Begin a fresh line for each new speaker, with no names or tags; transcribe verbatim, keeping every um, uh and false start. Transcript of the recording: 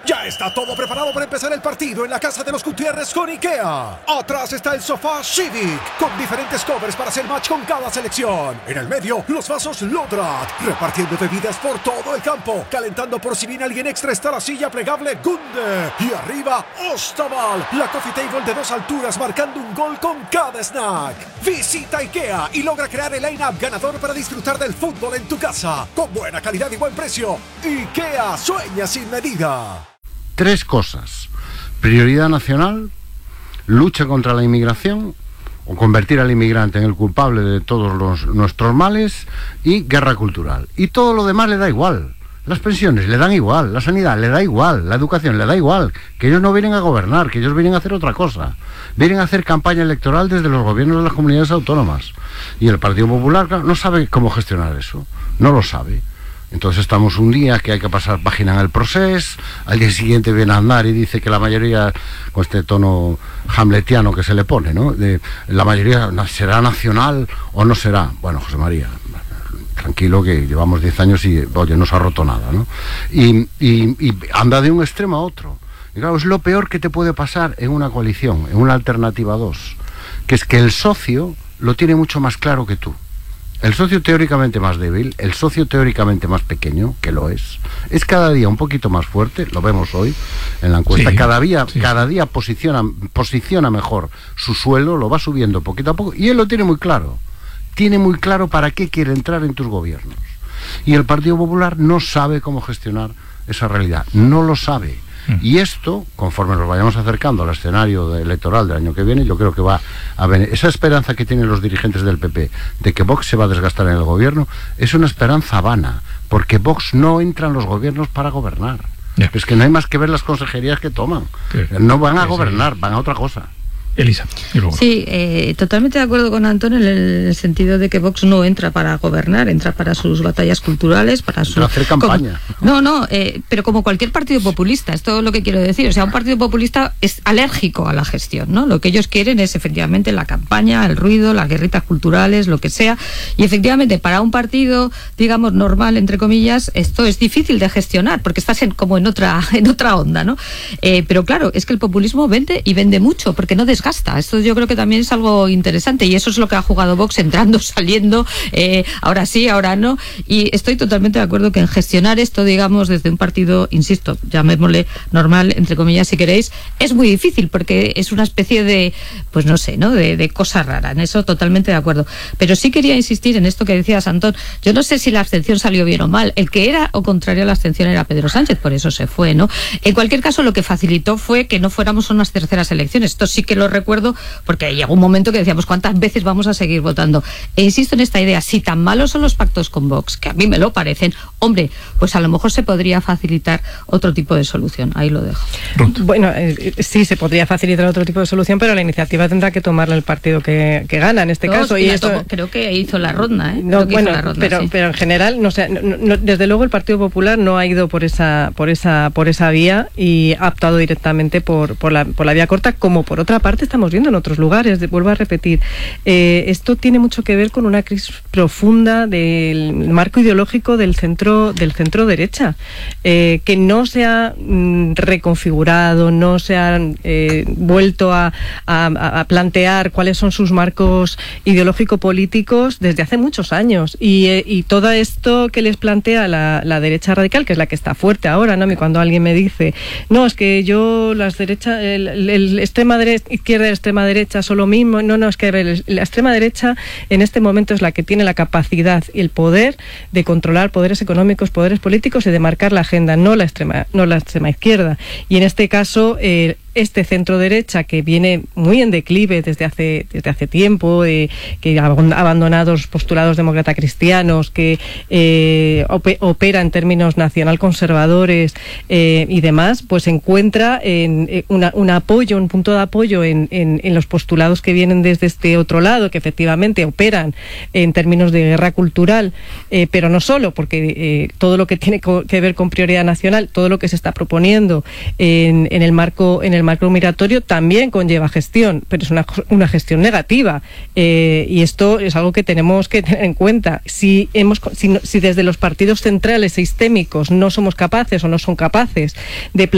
Ya está todo preparado para empezar el partido en la casa de los Gutiérrez con IKEA. Atrás está el sofá Civic, con diferentes covers para hacer match con cada selección. En el medio, los vasos Lodrat, repartiendo bebidas por todo el campo. Calentando por si viene alguien extra está la silla plegable Gunde. Y arriba, Ostaval, la coffee table de dos alturas marcando un gol con cada snack. Visita IKEA y logra crear el line-up ganador para disfrutar del fútbol en tu casa. Con buena calidad y buen precio. IKEA sueña sin medida.
Tres cosas: prioridad nacional, lucha contra la inmigración, o convertir al inmigrante en el culpable de todos los, nuestros males, y guerra cultural. Y todo lo demás le da igual. Las pensiones le dan igual, la sanidad le da igual, la educación le da igual, que ellos no vienen a gobernar, que ellos vienen a hacer otra cosa. Vienen a hacer campaña electoral desde los gobiernos de las comunidades autónomas. Y el Partido Popular, claro, no sabe cómo gestionar eso, no lo sabe. Entonces estamos un día que hay que pasar página en el Procés, al día siguiente viene Aznar y dice que la mayoría, con este tono hamletiano que se le pone, ¿no? De, la mayoría será nacional o no será. Bueno, José María, tranquilo, que llevamos diez años y, oye, no se ha roto nada, ¿no? Y, y, y anda de un extremo a otro. Y claro, es lo peor que te puede pasar en una coalición, en una alternativa dos, que es que el socio lo tiene mucho más claro que tú. El socio teóricamente más débil, el socio teóricamente más pequeño, que lo es, es cada día un poquito más fuerte, lo vemos hoy en la encuesta, sí, cada día, sí. cada día posiciona, posiciona mejor su suelo, lo va subiendo poquito a poco, y él lo tiene muy claro, tiene muy claro para qué quiere entrar en tus gobiernos. Y el Partido Popular no sabe cómo gestionar esa realidad, no lo sabe. Y esto, conforme nos vayamos acercando al escenario electoral del año que viene, yo creo que va a venir. Esa esperanza que tienen los dirigentes del P P de que Vox se va a desgastar en el gobierno es una esperanza vana, porque Vox no entra en los gobiernos para gobernar. Yeah. Es que no hay más que ver las consejerías que toman. Yeah. No van a gobernar, van a otra cosa.
Elisa. Y luego.
Sí, eh, totalmente de acuerdo con Antón en el sentido de que Vox no entra para gobernar, entra para sus batallas culturales, para su...
Para hacer campaña.
Como, no, no, eh, pero como cualquier partido populista, es todo lo que quiero decir. O sea, un partido populista es alérgico a la gestión, ¿no? Lo que ellos quieren es efectivamente la campaña, el ruido, las guerritas culturales, lo que sea. Y efectivamente, para un partido, digamos, normal, entre comillas, esto es difícil de gestionar, porque estás en, como en otra, en otra onda, ¿no? Eh, pero claro, es que el populismo vende y vende mucho, porque no desgasta. Esto yo creo que también es algo interesante y eso es lo que ha jugado Vox, entrando, saliendo, eh, ahora sí, ahora no, y estoy totalmente de acuerdo que en gestionar esto, digamos, desde un partido, insisto, llamémosle normal, entre comillas, si queréis, es muy difícil porque es una especie de, pues no sé, ¿no? De, de cosa rara, en eso totalmente de acuerdo. Pero sí quería insistir en esto que decías, Antón, yo no sé si la abstención salió bien o mal, el que era o contrario a la abstención era Pedro Sánchez, por eso se fue, ¿no? En cualquier caso, lo que facilitó fue que no fuéramos a unas terceras elecciones, esto sí que lo recuerdo porque llegó un momento que decíamos cuántas veces vamos a seguir votando, e insisto en esta idea, si tan malos son los pactos con Vox, que a mí me lo parecen, hombre, pues a lo mejor se podría facilitar otro tipo de solución, ahí lo dejo.
Ruth.
Bueno, eh, sí, se podría facilitar otro tipo de solución, pero la iniciativa tendrá que tomarla el partido que, que gana en este no, caso.
Y
y esto,
tomó, creo que hizo la ronda, ¿eh?
No, bueno,
la ronda,
pero,
sí.
pero en general, no, sé, no, no, desde luego el Partido Popular no ha ido por esa, por esa, por esa vía y ha optado directamente por, por, la, por la vía corta, como por otra parte estamos viendo en otros lugares. Vuelvo a repetir, eh, esto tiene mucho que ver con una crisis profunda del marco ideológico del centro del centro derecha, eh, que no se ha mm, reconfigurado, no se ha eh, vuelto a, a, a plantear cuáles son sus marcos ideológico-políticos desde hace muchos años, y, eh, y todo esto que les plantea la, la derecha radical, que es la que está fuerte ahora, ¿no? Y cuando alguien me dice, no, es que yo las derechas, el, el, el extrema derecha, izquierda y extrema derecha son lo mismo, no, no, es que la extrema derecha en este momento es la que tiene la capacidad y el poder de controlar poderes económicos, poderes políticos y de marcar la agenda, no la extrema, no la extrema izquierda. Y en este caso, eh, este centro derecha que viene muy en declive desde hace desde hace tiempo, eh, que ha abandonado los postulados demócrata cristianos, que eh, opera en términos nacional conservadores eh, y demás, pues encuentra en, en una, un apoyo, un punto de apoyo en, en, en los postulados que vienen desde este otro lado, que efectivamente operan en términos de guerra cultural, eh, pero no solo, porque eh, todo lo que tiene que ver con prioridad nacional, todo lo que se está proponiendo en, en el marco en el marco migratorio también conlleva gestión, pero es una, una gestión negativa, eh, y esto es algo que tenemos que tener en cuenta. Si hemos si, si desde los partidos centrales sistémicos no somos capaces o no son capaces de